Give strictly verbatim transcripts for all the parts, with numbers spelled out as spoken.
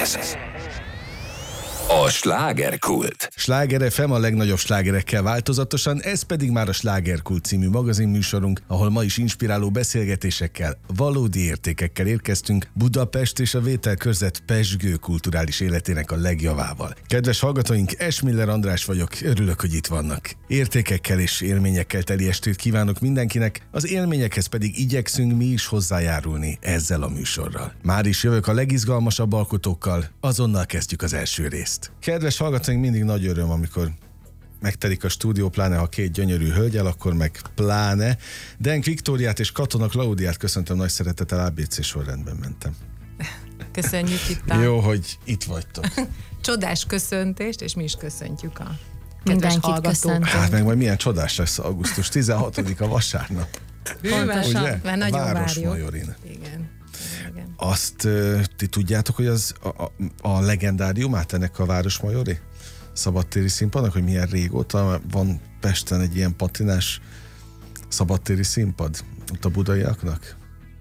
Ez a Slágerkult. Sláger ef em a legnagyobb slágerekkel változatosan, ez pedig már a Slágerkult című magazinműsorunk, ahol ma is inspiráló beszélgetésekkel, valódi értékekkel érkeztünk Budapest és a vételkörzet pezsgő kulturális életének a legjavával. Kedves hallgatóink, Esmiller András vagyok, örülök, hogy itt vannak. Értékekkel és élményekkel teli estét kívánok mindenkinek, az élményekhez pedig igyekszünk mi is hozzájárulni ezzel a műsorral. Már is jövök a legizgalmasabb alkotókkal, azonnal kezdjük az első részt. Kedves hallgatóink, mindig nagy öröm, amikor megtelik a stúdió, pláne ha két gyönyörű hölgyel, akkor meg pláne. Denk Viktóriát és Katona Klaudiát köszöntöm nagy szeretettel, á bé cé sorrendben mentem. Köszönjük itt a... Jó, hogy itt vagytok. Csodás köszöntést, és mi is köszöntjük a kedves Mindenkit hallgatókat. Hát meg majd milyen csodás lesz augusztus tizenhatodika vasárnap. Hűvösen, mert nagyon várjuk. Városmajorin. Igen. Igen. Azt uh, ti tudjátok, hogy az a, a, a legendáriumát ennek a Városmajori szabadtéri színpadnak, hogy milyen régóta van Pesten egy ilyen patinás szabadtéri színpad ott a budaiaknak?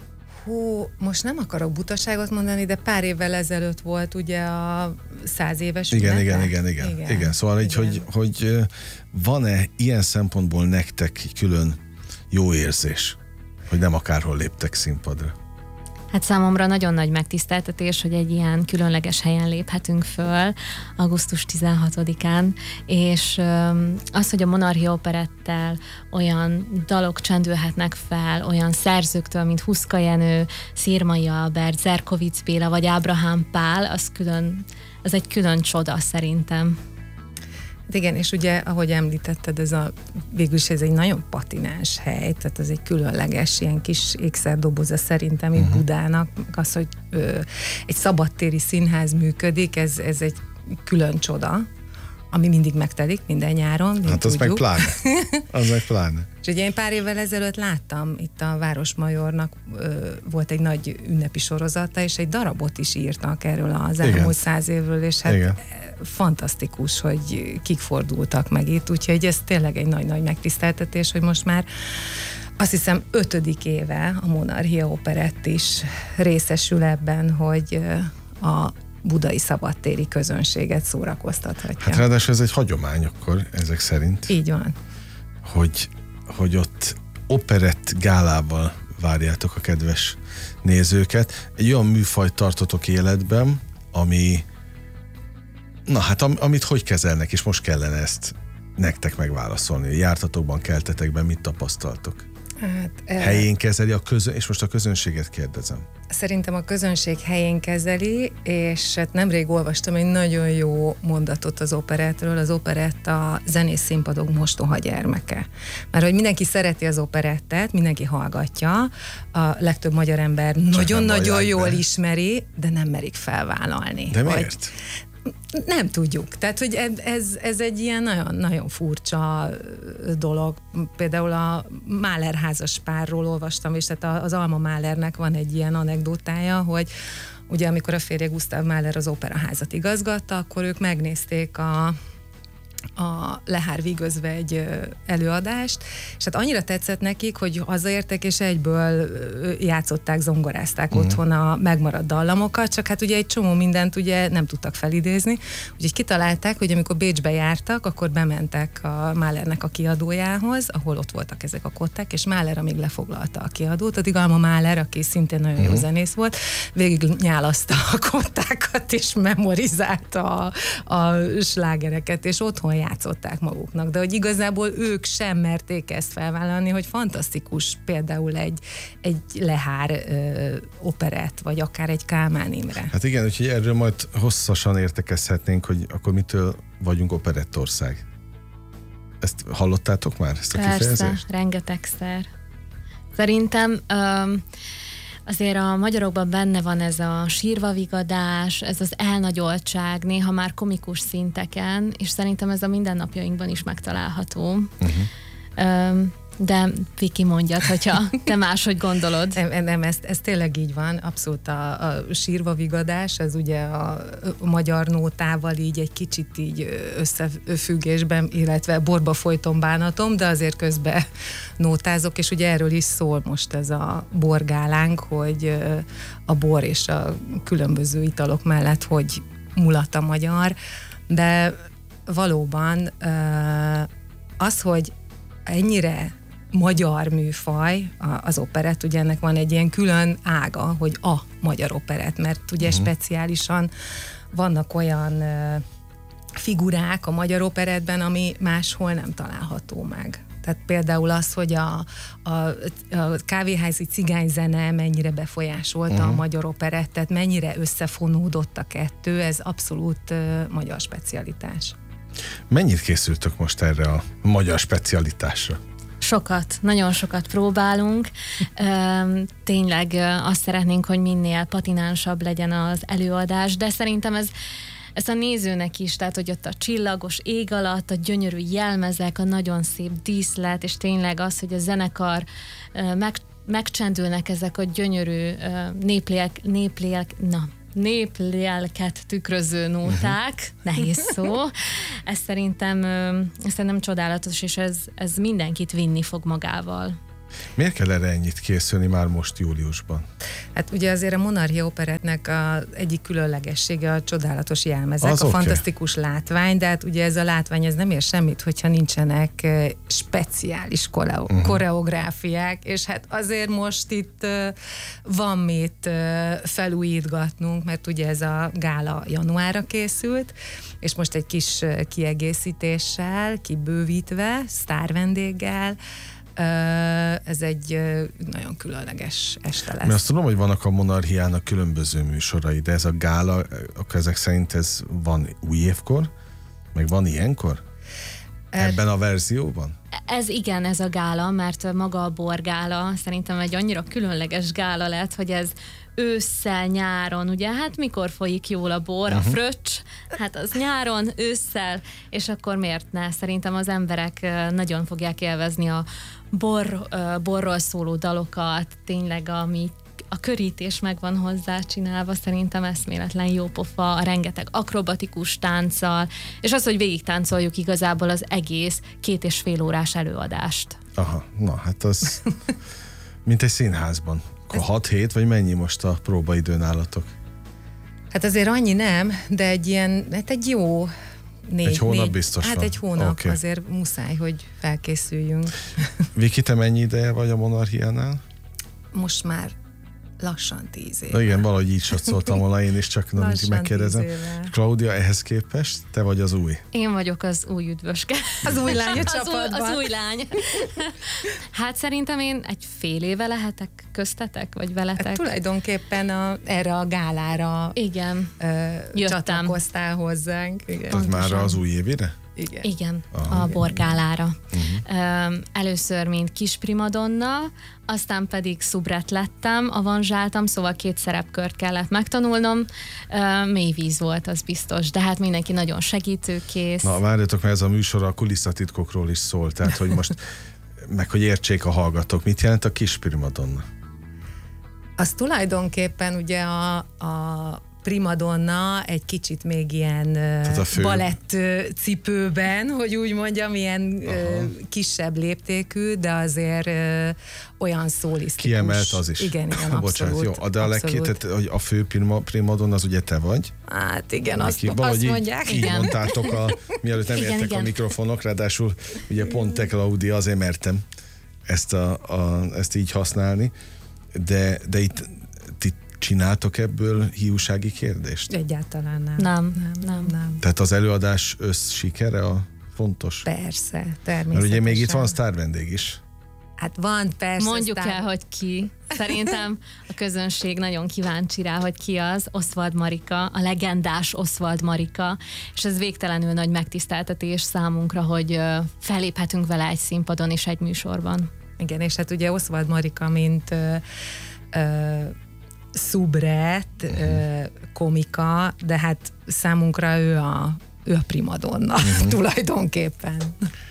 Hú, most nem akarok butaságot mondani, de pár évvel ezelőtt volt ugye a száz éves igen, ünnepek. igen, igen, igen, igen. Igen, szóval így, hogy, hogy van-e ilyen szempontból nektek külön jó érzés, hogy nem akárhol léptek színpadra? Hát számomra nagyon nagy megtiszteltetés, hogy egy ilyen különleges helyen léphetünk föl augusztus tizenhatodikán, és az, hogy a Monarchia Operettel olyan dalok csendülhetnek fel, olyan szerzőktől, mint Huszka Jenő, Szirmai Albert, Zerkovics Béla vagy Ábrahám Pál, az külön, az egy külön csoda szerintem. Igen, és ugye, ahogy említetted, ez a, végülis ez egy nagyon patinás hely, tehát ez egy különleges, ilyen kis ékszerdoboza szerintem itt uh-huh. Budának, az, hogy ö, egy szabadtéri színház működik, ez, ez egy külön csoda, ami mindig megtelik minden nyáron. Hát az tudjuk. meg pláne. Az meg pláne. És ugye én pár évvel ezelőtt láttam, itt a Városmajornak ö, volt egy nagy ünnepi sorozata, és egy darabot is írtak erről az elmúlt száz évről, és hát igen. Fantasztikus, hogy kik fordultak meg itt, úgyhogy ez tényleg egy nagy-nagy megtiszteltetés, hogy most már azt hiszem ötödik éve a Monarchia Operett is részesül ebben, hogy a budai szabadtéri közönséget szórakoztathatja. Hát ráadásul ez egy hagyomány akkor ezek szerint. Így van. Hogy, hogy ott operett gálával várjátok a kedves nézőket. Egy olyan műfajt tartotok életben, ami na hát am, amit hogy kezelnek, és most kellene ezt nektek megválaszolni. Jártatokban, keltetekben mit tapasztaltok? Hát, helyén kezeli a közön, és most a közönséget kérdezem. Szerintem a közönség helyén kezeli, és hát nemrég olvastam egy nagyon jó mondatot az operettről. Az operett a zenész színpadok mostoha gyermeke. Mert hogy mindenki szereti az operettet, mindenki hallgatja, a legtöbb magyar ember nagyon-nagyon jól be. ismeri, de nem merik felvállalni. De miért? Hogy nem tudjuk. Tehát, hogy ez, ez egy ilyen nagyon, nagyon furcsa dolog. Például a Mahler házas párról olvastam, és tehát az Alma Mahlernek van egy ilyen anekdotája, hogy ugye amikor a férje Gustav Mahler az operaházat igazgatta, akkor ők megnézték a a Lehár Vigözve egy előadást, és hát annyira tetszett nekik, hogy hazaértek, és egyből játszották, zongorázták uh-huh. otthon a megmaradt dallamokat, csak hát ugye egy csomó mindent ugye nem tudtak felidézni, úgyhogy kitalálták, hogy amikor Bécsbe jártak, akkor bementek a Mahlernek a kiadójához, ahol ott voltak ezek a kották, és Mahler, amíg lefoglalta a kiadót, addig Alma Mahler, aki szintén nagyon uh-huh. jó zenész volt, végig nyálaszta a kottákat, és memorizálta a, a slágereket, és otthon játszották maguknak, de hogy igazából ők sem merték ezt felvállalni, hogy fantasztikus például egy, egy Lehár ö, operett, vagy akár egy Kálmán Imre. Hát igen, úgyhogy erről majd hosszasan értekezhetnénk, hogy akkor mitől vagyunk operettország. Ezt hallottátok már, ezt a kifejezést? Persze, rengetegszer. Szerintem um, azért a magyarokban benne van ez a sírvavigadás, ez az elnagyoltság, néha már komikus szinteken, és szerintem ez a mindennapjainkban is megtalálható. Uh-huh. Um, De Viki, mondjad, hogyha te máshogy gondolod. Nem, nem ez, ez tényleg így van, abszolút a, a sírva vigadás, ez ugye a, a magyar nótával így egy kicsit így összefüggésben, illetve borba folyton bánatom, de azért közben nótázok, és ugye erről is szól most ez a borgálánk, hogy a bor és a különböző italok mellett hogy mulat a magyar, de valóban az, hogy ennyire magyar műfaj, az operett, ugye ennek van egy ilyen külön ága, hogy a magyar operett, mert ugye uh-huh. speciálisan vannak olyan uh, figurák a magyar operettben, ami máshol nem található meg. Tehát például az, hogy a, a, a kávéházi cigányzene mennyire befolyásolta uh-huh. a magyar operettet, mennyire összefonódott a kettő, ez abszolút uh, magyar specialitás. Mennyit készültök most erre a magyar specialitásra? Sokat, nagyon sokat próbálunk. Tényleg azt szeretnénk, hogy minél patinánsabb legyen az előadás, de szerintem ez ez a nézőnek is, tehát hogy ott a csillagos ég alatt, a gyönyörű jelmezek, a nagyon szép díszlet, és tényleg az, hogy a zenekar meg, megcsendülnek ezek a gyönyörű néplélek, néplélek, na, néplélket tükröző nóták, uh-huh. nehéz szó. Ez szerintem, ez szerintem csodálatos, és ez, ez mindenkit vinni fog magával. Miért kell erre ennyit készülni már most júliusban? Hát ugye azért a Monarchia Operettnek az egyik különlegessége a csodálatos jelmezek, az a okay. fantasztikus látvány, de hát ugye ez a látvány ez nem ér semmit, hogyha nincsenek speciális koreo- uh-huh. koreográfiák, és hát azért most itt van mit felújítgatnunk, mert ugye ez a gála januárra készült, és most egy kis kiegészítéssel, kibővítve, sztárvendéggel, ez egy nagyon különleges este lesz. Mert azt tudom, hogy vannak a Monarchiának különböző műsorai, de ez a gála, akkor ezek szerint ez van új évkor? Meg van ilyenkor? Ebben a verzióban? Ez igen, ez a gála, mert maga a borgála szerintem egy annyira különleges gála lett, hogy ez ősszel, nyáron, ugye, hát mikor folyik jól a bor, uh-huh. a fröccs, hát az nyáron, ősszel, és akkor miért ne? Szerintem az emberek nagyon fogják élvezni a bor, borról szóló dalokat, tényleg ami a körítés meg van hozzá csinálva, szerintem eszméletlen jó pofa, a rengeteg akrobatikus tánccal, és az, hogy végig táncoljuk igazából az egész két és fél órás előadást. Aha, na hát az mint egy színházban. hat hét, vagy mennyi most a próbaidő nálatok? Hát azért annyi nem, de egy ilyen, hát egy jó négy. Egy hónap négy, biztos Hát van. egy hónap, okay. azért muszáj, hogy felkészüljünk. Viki, te mennyi ideje vagy a Monarchiánál? Most már lassan tíz év. Na igen, valahogy így szóltam volna én is, csak nem megkérdezem. Claudia, ehhez képest te vagy az új? Én vagyok az új üdvöske. Az új lány a csapatban. Az új, az új lány. Hát szerintem én egy fél éve lehetek köztetek, vagy veletek. Hát tulajdonképpen a, erre a gálára igen. Ö, csatlakoztál hozzánk. Igen. Tehát már az új évére? Igen. Igen, Aha. a borgálára. Uh-huh. Először, mint kis primadonna, aztán pedig szubret lettem, avanzsáltam, szóval két szerepkört kellett megtanulnom. Mély víz volt, az biztos, de hát mindenki nagyon segítőkész. Na, várjatok, mert ez a műsor a kulisszatitkokról is szól, tehát hogy most, meg hogy értsék a hallgatók, mit jelent a kis primadonna? Az tulajdonképpen ugye a, a primadonna egy kicsit még ilyen balett cipőben, hogy úgy mondjam, ilyen Aha. kisebb léptékű, de azért olyan szólisztikus. Kiemelt az is. Igen, igen, abszolút. Bocsánat, jó, de a legkét, hogy a fő primadonna az ugye te vagy? Hát igen, azt, azt mondják. Így, így mondtátok, a, mielőtt nem igen, értek igen. a mikrofonok, ráadásul ugye pont te, Claudia, azért mertem ezt, a, a, ezt így használni, de, de itt csináltok ebből hiúsági kérdést? Egyáltalán nem. Nem, nem, nem. nem. Tehát az előadás összsikere a fontos? Persze, természetesen. Mert ugye még itt van sztárvendég is. Hát van, persze. Mondjuk sztár... el, hogy ki. Szerintem a közönség nagyon kíváncsi rá, hogy ki az. Oswald Marika, a legendás Oswald Marika, és ez végtelenül nagy megtiszteltetés számunkra, hogy felléphetünk vele egy színpadon és egy műsorban. Igen, és hát ugye Oswald Marika, mint ö, ö, szubret, uh-huh. komika, de hát számunkra ő a, ő a primadonna uh-huh. tulajdonképpen.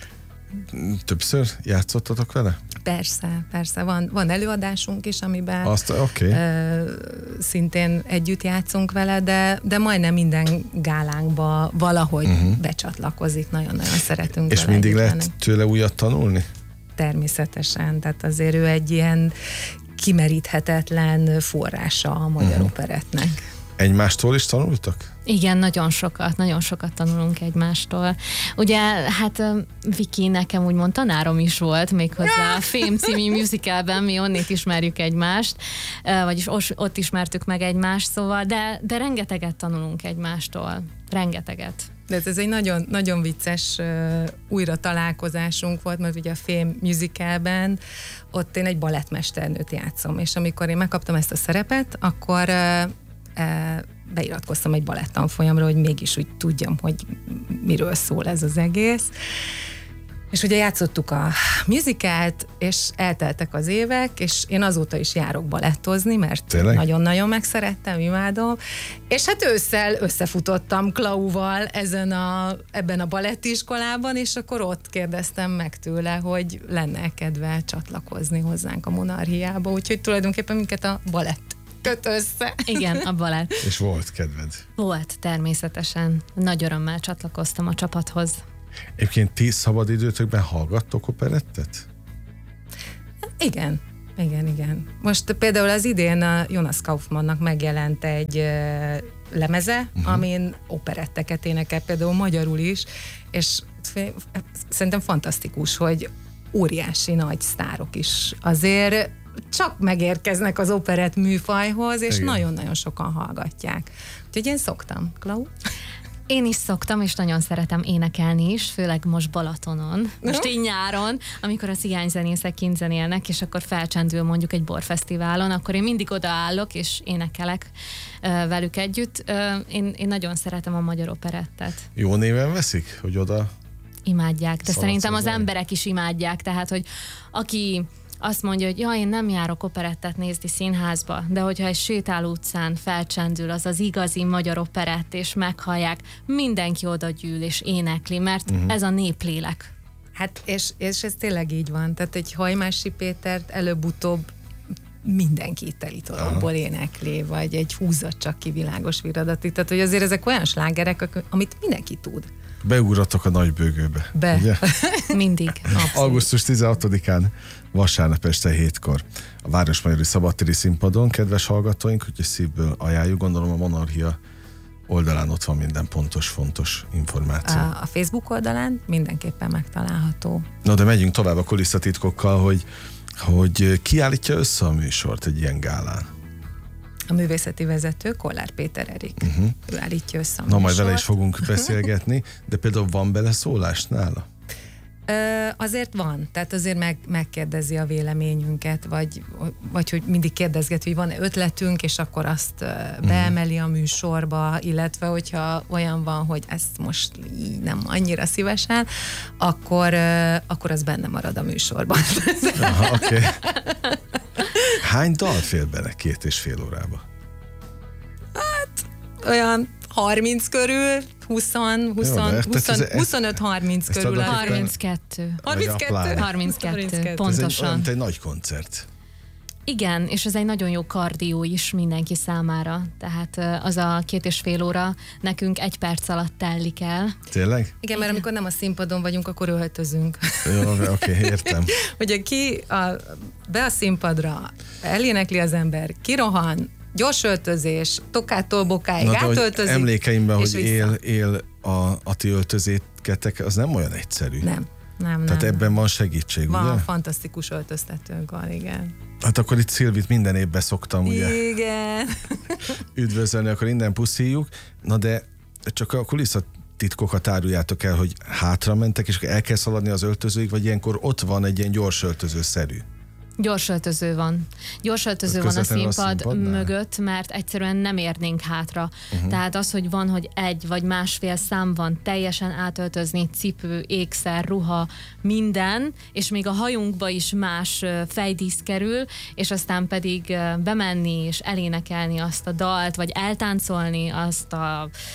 Többször játszottatok vele? Persze, persze. Van, van előadásunk is, amiben Azt, okay. ö, szintén együtt játszunk vele, de, de majdnem minden gálánkba valahogy uh-huh. becsatlakozik. Nagyon-nagyon szeretünk És vele mindig lehet lenni. tőle újat tanulni? Természetesen. Tehát azért ő egy ilyen kimeríthetetlen forrása a magyar uh-huh. operettnek. Egymástól is tanultak? Igen, nagyon sokat, nagyon sokat tanulunk egymástól. Ugye, hát Viki nekem úgymond tanárom is volt, méghozzá a Fame című musicalben, mi onnét ismerjük egymást, vagyis ott ismertük meg egymást, szóval, de, de rengeteget tanulunk egymástól. Rengeteget. De ez egy nagyon, nagyon vicces uh, újra találkozásunk volt, mert ugye a Fame musicalben ott én egy balettmesternőt játszom, és amikor én megkaptam ezt a szerepet, akkor uh, uh, beiratkoztam egy balettanfolyamra, hogy mégis úgy tudjam, hogy miről szól ez az egész. És ugye játszottuk a musicalt, és elteltek az évek, és én azóta is járok balettozni, mert Tényleg? nagyon-nagyon megszerettem, imádom. És hát ősszel összefutottam Klauval ezen a, ebben a balettiskolában, és akkor ott kérdeztem meg tőle, hogy lenne kedve csatlakozni hozzánk a Monarchiába, úgyhogy tulajdonképpen minket a balett köt össze. Igen, a balett. És volt kedved? Volt, természetesen. Nagy örömmel csatlakoztam a csapathoz. Egyébként ti szabadidőtökben hallgattok operettet? Igen, igen, igen. Most például az idén a Jonas Kaufmannnak megjelent egy uh, lemeze, uh-huh. amin operetteket énekel, például magyarul is, és szerintem fantasztikus, hogy óriási nagy sztárok is azért csak megérkeznek az operett műfajhoz, és igen. nagyon-nagyon sokan hallgatják. Úgyhogy én szoktam. Klau? Én is szoktam, és nagyon szeretem énekelni is, főleg most Balatonon, most így nyáron, amikor a cigányzenészek kint zenélnek, és akkor felcsendül mondjuk egy borfesztiválon, akkor én mindig odaállok, és énekelek uh, velük együtt. Uh, én, én nagyon szeretem a magyar operettet. Jó néven veszik, hogy oda... Imádják, de szerintem az emberek is imádják, tehát, hogy aki azt mondja, hogy ja, én nem járok operettet nézni színházba, de hogyha egy sétáló utcán felcsendül az az igazi magyar operett, és meghallják, mindenki oda gyűl és énekli, mert uh-huh. ez a néplélek. Hát, és, és ez tényleg így van. Tehát egy Hajmási Pétert előbb-utóbb mindenki telítolomból énekli, vagy egy húzzat csak ki világos viradati. Tehát, hogy azért ezek olyan slágerek, amit mindenki tud. Beugratok a nagybőgőbe. Be. Ugye? Mindig. Abszolút. augusztus tizenhatodikán vasárnap este hétkor a Városmajori Szabadtéri Színpadon. Kedves hallgatóink, úgyhogy szívből ajánljuk, gondolom a Monarchia oldalán ott van minden pontos, fontos információ. A, a Facebook oldalán mindenképpen megtalálható. No, de megyünk tovább a kulisszatitkokkal, hogy, hogy ki állítja össze a műsort egy ilyen gálán? A művészeti vezető Kollár Péter Erik. Uh-huh. Ő állítja össze a Na, műsort. majd vele is fogunk beszélgetni, de például van beleszólás nála? Ö, azért van, tehát azért meg, megkérdezi a véleményünket, vagy, vagy hogy mindig kérdezget, hogy van-e ötletünk, és akkor azt uh, beemeli a műsorba, illetve hogyha olyan van, hogy ezt most így nem annyira szívesen, akkor, uh, akkor az benne marad a műsorban. Aha, oké. Okay. Hány dal fél bele két és fél órába? Hát olyan harminc körül, húsz, húsz, huszonöt harminc körül. harminckettő. harminckettő? harminckettő, pontosan. Ez egy, egy nagy koncert. Igen, és ez egy nagyon jó kardió is mindenki számára. Tehát az a két és fél óra nekünk egy perc alatt telik el. Tényleg? Igen, Igen, mert amikor nem a színpadon vagyunk, akkor öltözünk. Jó, oké, okay, értem. Ugye ki a, be a színpadra, elénekli az ember, kirohan, gyors öltözés, tokától bokáig Na, átöltözik. Emlékeimben, hogy él, él a, a ti öltözéketek, az nem olyan egyszerű. Nem. Nem, Tehát nem, ebben nem. van segítség, van, ugye? fantasztikus öltöztetőnk van, igen. Hát akkor itt Szilvit minden évben szoktam, ugye? Igen. Üdvözölni, akkor innen puszíjuk. Na de csak a kulisszatitkokat áruljátok el, hogy hátra mentek, és el kell szaladni az öltözőig, vagy ilyenkor ott van egy ilyen gyors öltözőszerű? Gyorsöltöző van. Gyorsöltöző van a színpad a mögött, mert egyszerűen nem érnénk hátra. Uh-huh. Tehát az, hogy van, hogy egy vagy másfél szám van teljesen átöltözni, cipő, ékszer, ruha, minden, és még a hajunkba is más fejdísz kerül, és aztán pedig bemenni és elénekelni azt a dalt, vagy eltáncolni azt a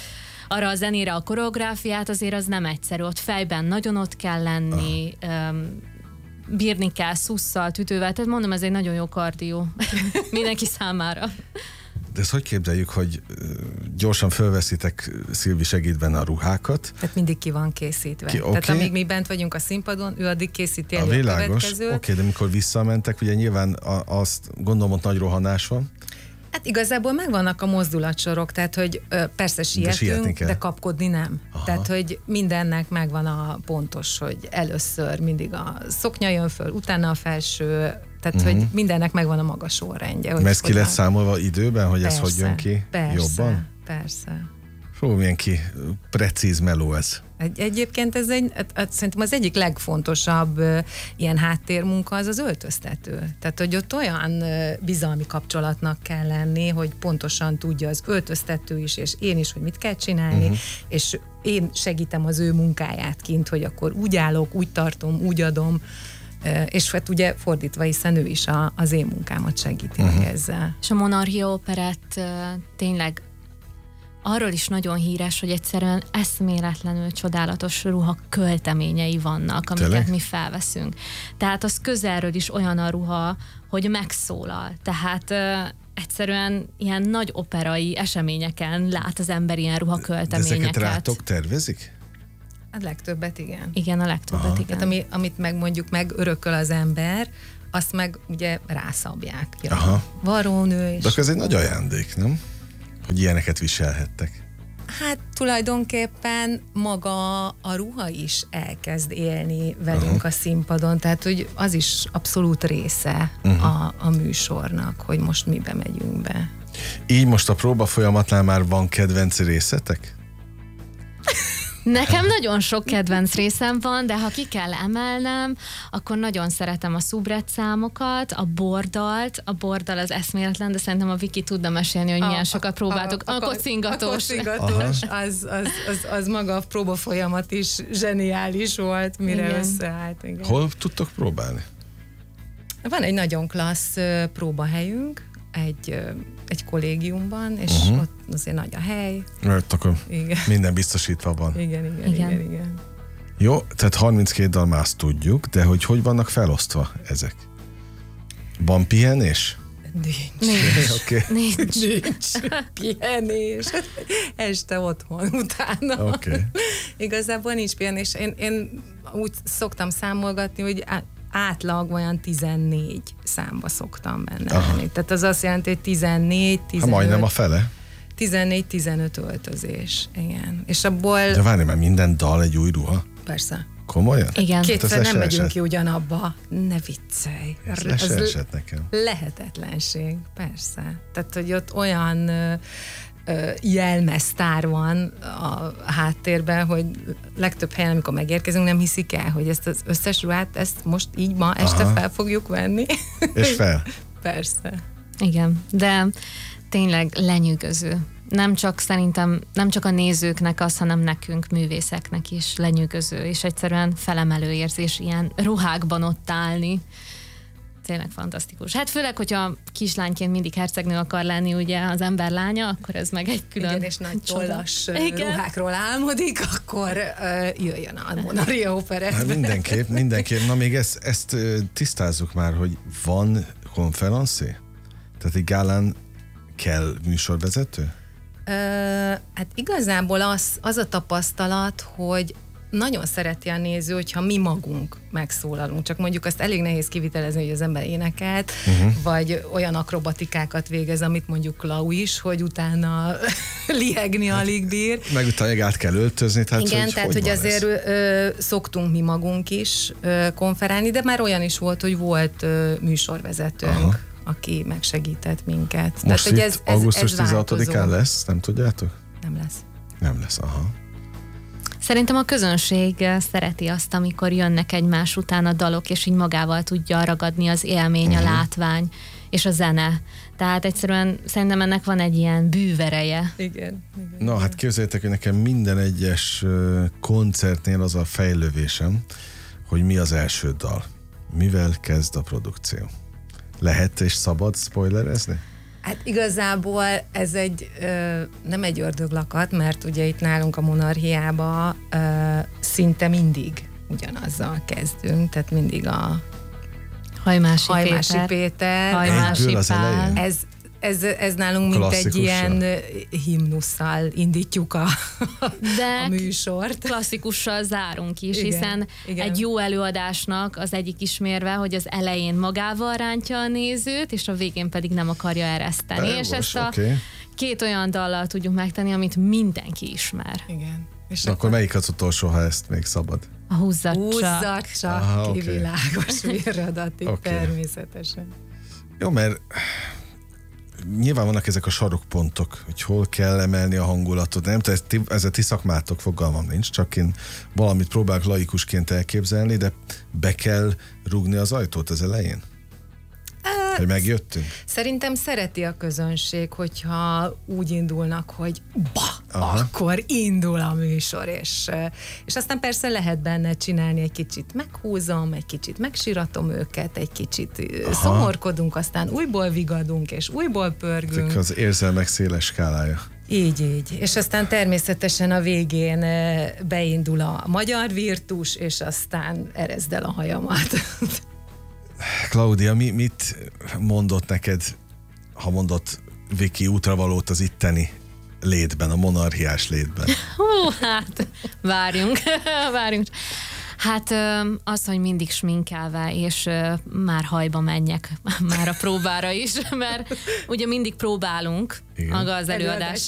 arra a zenére a koreográfiát azért az nem egyszerű, ott fejben nagyon ott kell lenni, öm, bírni kell szusszal, tütővel, tehát mondom, ez egy nagyon jó kardió mindenki számára. De ezt hogy képzeljük, hogy gyorsan fölveszitek, Szilvi segít benne a ruhákat? Tehát mindig ki van készítve. Ki, okay. Tehát amíg mi bent vagyunk a színpadon, ő addig készíti elő a, a világos. következőt. Oké, de mikor visszamentek, ugye nyilván a, azt gondolom, ott nagy rohanás van. Hát igazából megvannak a mozdulatsorok, tehát hogy ö, persze sietünk, de, de kapkodni nem. Aha. Tehát, hogy mindennek megvan a pontos, hogy először mindig a szoknya jön föl, utána a felső, tehát, uh-huh. hogy mindennek megvan a maga sorrendje. Mert ez ki lesz számolva időben, hogy persze, ez hogy jön ki persze, jobban? Persze. Fú, milyen ki precíz meló ez. Egy, egyébként ez egy, szerintem az egyik legfontosabb uh, ilyen háttérmunka az az öltöztető. Tehát, hogy ott olyan uh, bizalmi kapcsolatnak kell lenni, hogy pontosan tudja az öltöztető is, és én is, hogy mit kell csinálni, uh-huh. és én segítem az ő munkáját kint, hogy akkor úgy állok, úgy tartom, úgy adom, uh, és hát ugye fordítva, hiszen ő is a, az én munkámat segíti uh-huh. meg ezzel. És a Monarchia Operett uh, tényleg arról is nagyon híres, hogy egyszerűen eszméletlenül csodálatos ruha költeményei vannak, amiket Tényleg? mi felveszünk. Tehát az közelről is olyan a ruha, hogy megszólal. Tehát uh, egyszerűen ilyen nagy operai eseményeken lát az ember ilyen ruha költeményeket. De ezeket rátok tervezik? A legtöbbet igen. Igen, a legtöbbet Aha. igen. Tehát ami, amit meg mondjuk megörököl az ember, azt meg ugye rászabják. Ja. Varrónő és... De ez egy nagy ajándék, nem? Hogy ilyeneket viselhettek. Hát tulajdonképpen maga a ruha is elkezd élni velünk uh-huh. a színpadon, tehát hogy az is abszolút része uh-huh. a, a műsornak, hogy most mibe megyünk be. Így most a próba folyamatnál már van kedvenc részetek? Nekem nagyon sok kedvenc részem van, de ha ki kell emelnem, akkor nagyon szeretem a szubret számokat, a bordalt, a bordal az eszméletlen, de szerintem a Viki tudna mesélni, hogy milyen a, sokat próbáltuk. A, a, a kocingatós. A kocingatós, az, az, az, az maga a próba folyamat is zseniális volt, mire igen. összeállt. Igen. Hol tudtok próbálni? Van egy nagyon klassz próbahelyünk, egy, egy kollégiumban, és uh-huh. ott azért nagy a hely. Mert akkor igen. minden biztosítva van. Igen, igen, igen, igen, igen. Jó, tehát harminckét dal már azt tudjuk, de hogy hogy vannak felosztva ezek? Van pihenés? Nincs. Nincs. Okay. Nincs. Nincs. Pihenés. Este otthon utána. Okay. Igazából nincs pihenés. Én, én úgy szoktam számolgatni, hogy átlag olyan tizennégy számba szoktam benne Aha. lenni. Tehát az azt jelenti, hogy tizennégy, tizenöt... Ha majdnem a fele. tizennégy-tizenöt öltözés, igen. És abból... De várj, mert minden dal egy új ruha? Persze. Komolyan? Igen. Kétszer nem megyünk ki ugyanabba. Ne viccelj. Ez le se esett nekem. Lehetetlenség, persze. Tehát, hogy ott olyan ö, ö, jelmeztár van a háttérben, hogy legtöbb helyen, amikor megérkezünk, nem hiszik el, hogy ezt az összes ruhát, ezt most így ma este Aha. fel fogjuk venni. És fel? Persze. Igen, de tényleg lenyűgöző. Nem csak szerintem, nem csak a nézőknek az, hanem nekünk, művészeknek is lenyűgöző, és egyszerűen felemelő érzés ilyen ruhákban ott állni. Tényleg fantasztikus. Hát főleg, hogyha kislányként mindig hercegnő akar lenni, ugye az ember lánya, akkor ez meg egy külön Igen, és nagy tollas ruhákról álmodik, akkor uh, jöjjön a Monarchia Operett. Hát mindenképp, mindenképp. Na még ezt, ezt tisztázzuk már, hogy van konferencé? Tehát egy gálán kell műsorvezető? Ö, hát igazából az, az a tapasztalat, hogy nagyon szereti a néző, hogyha mi magunk megszólalunk. Csak mondjuk azt elég nehéz kivitelezni, hogy az ember énekelt, uh-huh. vagy olyan akrobatikákat végez, amit mondjuk Klau is, hogy utána lihegni hát, alig bír. Meg utána át kell öltözni. Tehát igen, hogy tehát hogy, hogy azért ö, szoktunk mi magunk is ö, konferálni, de már olyan is volt, hogy volt ö, műsorvezetőnk. Aha. aki megsegített minket. Most tehát, hogy ez, ez, augusztus ez tizenhatodikán lesz, nem tudjátok? Nem lesz. Nem lesz, aha. Szerintem a közönség szereti azt, amikor jönnek egymás után a dalok, és így magával tudja ragadni az élmény, uh-huh. a látvány és a zene. Tehát egyszerűen szerintem ennek van egy ilyen bűvereje. Igen. igen Na, igen. Hát képzeljétek, hogy nekem minden egyes koncertnél az a fejlővésem, hogy mi az első dal. Mivel kezd a produkció? Lehet és szabad spoilerezni? Hát igazából ez egy, ö, nem egy ördöglakat, mert ugye itt nálunk a monarchiába ö, szinte mindig ugyanazzal kezdünk, tehát mindig a Hajmási, Hajmási Péter, Péter. Hajmási Egyből az Pál. elején? Ez, ez, ez nálunk mint egy Klasszikussal. ilyen himnusszal indítjuk a, De a műsort. klasszikussal zárunk is, Igen, hiszen igen. egy jó előadásnak az egyik ismérve, hogy az elején magával rántja a nézőt, és a végén pedig nem akarja ereszteni. Jogos, és ezt a oké. két olyan dallal tudjuk megtenni, amit mindenki ismer. Igen. És Na, akkor melyik az utolsó, ha ezt még szabad? A húzzat csak. húzzak csak Aha, ki oké. világos virradatig, Oké. természetesen. Jó, mert nyilván vannak ezek a sarokpontok, hogy hol kell emelni a hangulatot. Nem tudom, ez, ti, ez a ti szakmátok, fogalmam nincs, csak én valamit próbálok laikusként elképzelni, de be kell rúgni az ajtót az elején? Hogy megjöttünk? Szerintem szereti a közönség, hogyha úgy indulnak, hogy ba, Aha. akkor indul a műsor, és, és aztán persze lehet benne csinálni egy kicsit meghúzom, egy kicsit megsiratom őket, egy kicsit Aha. szomorkodunk, aztán újból vigadunk, és újból pörgünk. Ezek az érzelmek széles skálája. Így, így. És aztán természetesen a végén eh, beindul a magyar virtus, és aztán ereszd el a hajamat. Klaudia, mi, mit mondott neked, ha mondott Viki útravalót az itteni létben, a monarchiás létben? Hú, hát várjunk, várjunk. Hát ö, az, hogy mindig sminkelve, és ö, már hajba menjek már a próbára is, mert ugye mindig próbálunk Igen. maga az előadás